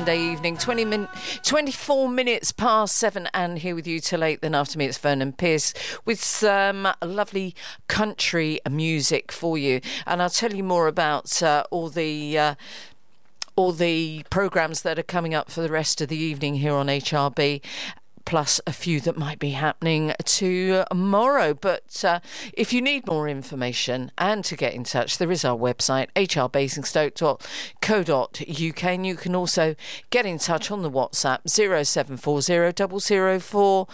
Sunday evening, 24 minutes past 7, and here with you till 8. Then after me it's Vernon Pierce with some lovely country music for you, and I'll tell you more about all the programmes that are coming up for the rest of the evening here on HRB, plus a few that might be happening tomorrow. But if you need more information and to get in touch, there is our website, hrbasingstoke.co.uk, and you can also get in touch on the WhatsApp 0740 004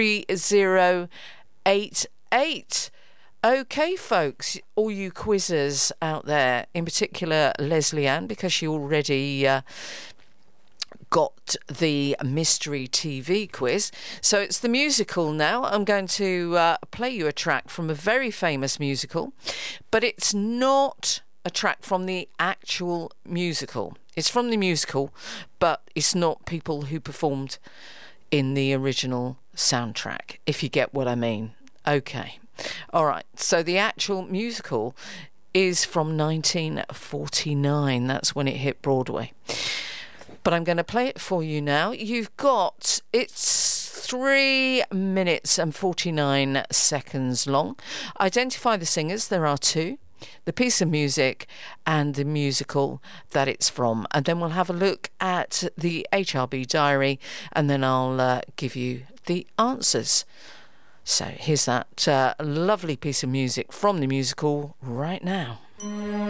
3088. OK, folks, all you quizzers out there, in particular Leslie Ann, because she already got the mystery TV quiz. So it's the musical now. I'm going to play you a track from a very famous musical, but it's not a track from the actual musical. It's from the musical, but it's not people who performed in the original soundtrack, if you get what I mean. Okay. All right. So the actual musical is from 1949. That's when it hit Broadway. But I'm going to play it for you now. It's 3 minutes and 49 seconds long. Identify the singers. There are two. The piece of music and the musical that it's from. And then we'll have a look at the HRB diary, and then I'll give you the answers. So here's that lovely piece of music from the musical right now.